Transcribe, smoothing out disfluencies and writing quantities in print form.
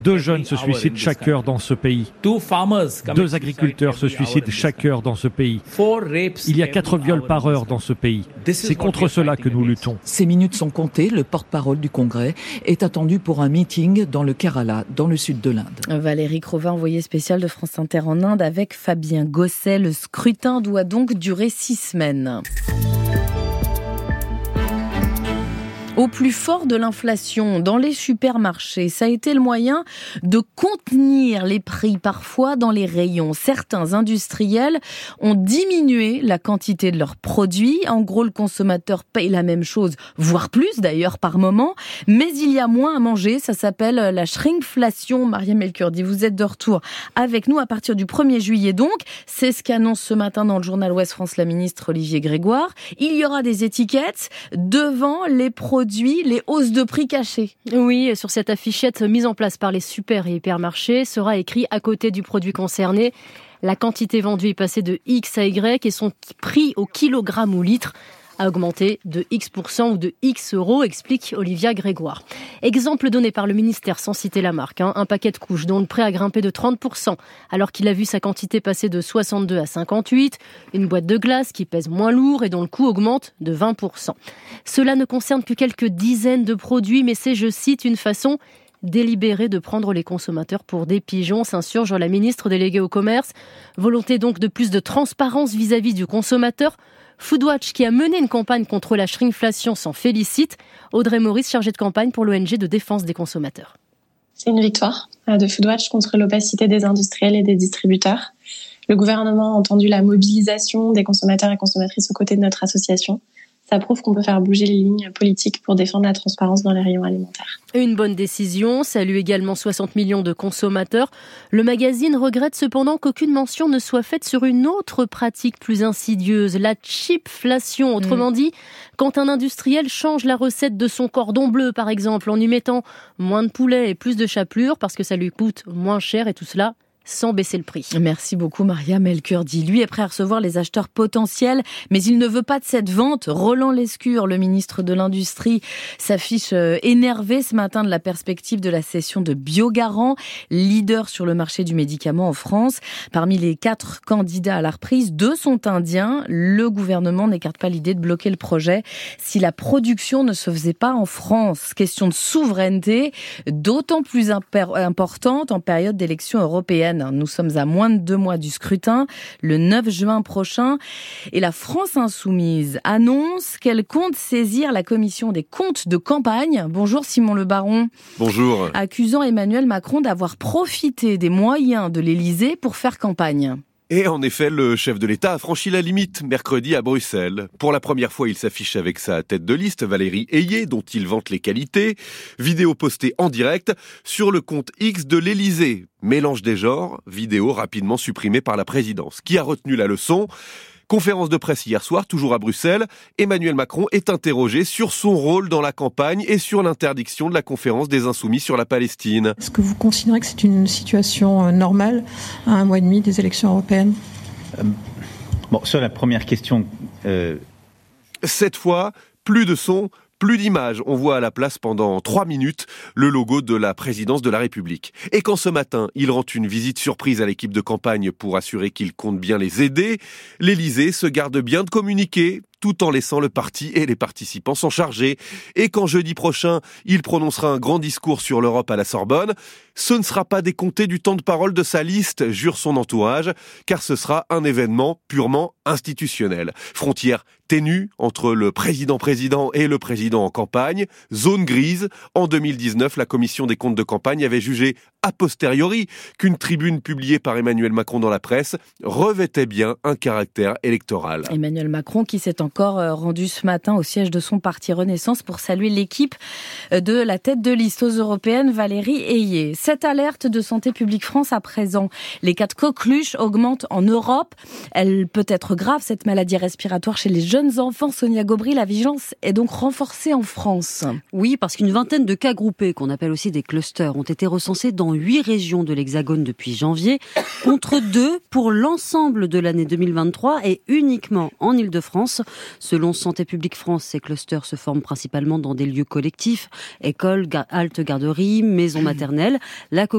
2 jeunes se suicident chaque heure dans ce pays. 2 agriculteurs se suicident chaque heure dans ce pays. Il y a 4 viols par heure dans ce pays. C'est contre cela que nous luttons. Ces minutes sont comptées. Le porte-parole du Congrès est attendu pour un meeting dans le Kerala, dans le sud de l'Inde. Valérie Crovin, envoyée spéciale de France Inter en Inde avec Fabien Gosset. Le scrutin doit donc durer 6 semaines. Au plus fort de l'inflation dans les supermarchés, ça a été le moyen de contenir les prix parfois dans les rayons. Certains industriels ont diminué la quantité de leurs produits. En gros, le consommateur paye la même chose, voire plus d'ailleurs par moment, mais il y a moins à manger. Ça s'appelle la shrinkflation. Maria Melchiordi, vous êtes de retour avec nous à partir du 1er juillet donc. C'est ce qu'annonce ce matin dans le journal Ouest France la ministre Olivier Grégoire. Il y aura des étiquettes devant les produits, les hausses de prix cachées. Oui, sur cette affichette mise en place par les super et hypermarchés sera écrit à côté du produit concerné. La quantité vendue est passée de X à Y et son prix au kilogramme ou litre a augmenté de X% ou de X euros, explique Olivia Grégoire. Exemple donné par le ministère sans citer la marque. Un paquet de couches dont le prix a grimpé de 30% alors qu'il a vu sa quantité passer de 62 à 58. Une boîte de glace qui pèse moins lourd et dont le coût augmente de 20%. Cela ne concerne que quelques dizaines de produits, mais c'est, je cite, une façon délibérée de prendre les consommateurs pour des pigeons, s'insurge la ministre déléguée au commerce. Volonté donc de plus de transparence vis-à-vis du consommateur. Foodwatch, qui a mené une campagne contre la shrinkflation, s'en félicite. Audrey Maurice, chargée de campagne pour l'ONG de défense des consommateurs. C'est une victoire de Foodwatch contre l'opacité des industriels et des distributeurs. Le gouvernement a entendu la mobilisation des consommateurs et consommatrices aux côtés de notre association. Ça prouve qu'on peut faire bouger les lignes politiques pour défendre la transparence dans les rayons alimentaires. Une bonne décision, salue également 60 millions de consommateurs. Le magazine regrette cependant qu'aucune mention ne soit faite sur une autre pratique plus insidieuse, la cheapflation. Autrement dit, quand un industriel change la recette de son cordon bleu, par exemple, en y mettant moins de poulet et plus de chapelure parce que ça lui coûte moins cher et tout cela sans baisser le prix. Merci beaucoup Maria Melchiordi. Lui est prêt à recevoir les acheteurs potentiels, mais il ne veut pas de cette vente. Roland Lescure, le ministre de l'Industrie, s'affiche énervé ce matin de la perspective de la cession de Biogarant, leader sur le marché du médicament en France. Parmi les 4 candidats à la reprise, 2 sont indiens. Le gouvernement n'écarte pas l'idée de bloquer le projet si la production ne se faisait pas en France. Question de souveraineté, d'autant plus importante en période d'élection européenne. Nous sommes à moins de 2 mois du scrutin, le 9 juin prochain. Et la France Insoumise annonce qu'elle compte saisir la commission des comptes de campagne. Bonjour Simon Le Baron. Bonjour. Accusant Emmanuel Macron d'avoir profité des moyens de l'Élysée pour faire campagne. Et en effet, le chef de l'État a franchi la limite mercredi à Bruxelles. Pour la première fois, il s'affiche avec sa tête de liste, Valérie Ayé, dont il vante les qualités. Vidéo postée en direct sur le compte X de l'Élysée. Mélange des genres, vidéo rapidement supprimée par la présidence. Qui a retenu la leçon ? Conférence de presse hier soir, toujours à Bruxelles. Emmanuel Macron est interrogé sur son rôle dans la campagne et sur l'interdiction de la conférence des Insoumis sur la Palestine. Est-ce que vous considérez que c'est une situation normale à 1 mois et demi des élections européennes ? Sur la première question... Cette fois, plus de son, plus d'images. On voit à la place pendant 3 minutes le logo de la présidence de la République. Et quand ce matin, il rend une visite surprise à l'équipe de campagne pour assurer qu'il compte bien les aider, l'Élysée se garde bien de communiquer, tout en laissant le parti et les participants s'en charger. Et quand jeudi prochain, il prononcera un grand discours sur l'Europe à la Sorbonne, ce ne sera pas décompté du temps de parole de sa liste, jure son entourage, car ce sera un événement purement institutionnel. Frontière ténue entre le président et le président en campagne, zone grise. En 2019, la commission des comptes de campagne avait jugé a posteriori qu'une tribune publiée par Emmanuel Macron dans la presse revêtait bien un caractère électoral. Emmanuel Macron qui s'est encore rendu ce matin au siège de son parti Renaissance pour saluer l'équipe de la tête de liste aux européennes, Valérie Ayé. Cette alerte de Santé publique France à présent. Les cas de coqueluche augmentent en Europe. Elle peut être grave, cette maladie respiratoire chez les jeunes enfants. Sonia Gobry, la vigilance est donc renforcée en France. Oui, parce qu'une vingtaine de cas groupés, qu'on appelle aussi des clusters, ont été recensés dans 8 régions de l'Hexagone depuis janvier, contre 2 pour l'ensemble de l'année 2023 et uniquement en Île-de-France. Selon Santé publique France, ces clusters se forment principalement dans des lieux collectifs, écoles, haltes, garderies, maisons maternelles. La